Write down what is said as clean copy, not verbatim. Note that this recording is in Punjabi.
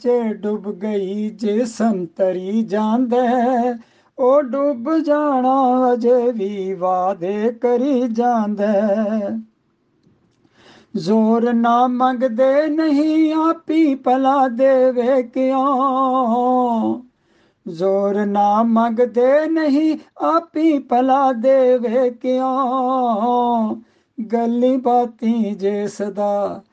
ਚ ਡੁੱਬ ਗਈ ਜਿਸਮ ਤਰੀ ਜਾਂਦਾ ਹੈ। ਉਹ ਡੁੱਬ ਜਾਣਾ ਅਜੇ ਵੀ ਵਾਅਦੇ ਕਰੀ ਜਾਂਦਾ ਹੈ। ਜ਼ੋਰ ਨਾ ਮੰਗਦੇ ਨਹੀਂ ਆਪੀ ਭਲਾ ਦੇਵੇ ਕਿਉਂ। ਜ਼ੋਰ ਨਾ ਮੰਗਦੇ ਨਹੀਂ ਆਪੀ ਭਲਾ ਦੇਵੇ ਕਿਉਂ। ਗੱਲੀ ਬਾਤੀ ਜਿਸ ਦਾ